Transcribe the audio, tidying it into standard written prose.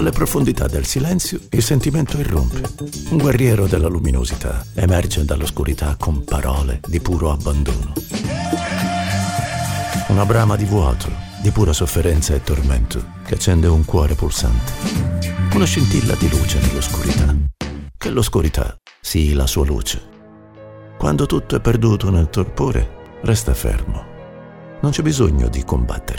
Dalle profondità del silenzio il sentimento irrompe. Un guerriero della luminosità emerge dall'oscurità con parole di puro abbandono. Una brama di vuoto, di pura sofferenza e tormento, che accende un cuore pulsante. Una scintilla di luce nell'oscurità. Che l'oscurità sia la sua luce. Quando tutto è perduto nel torpore, resta fermo. Non c'è bisogno di combattere.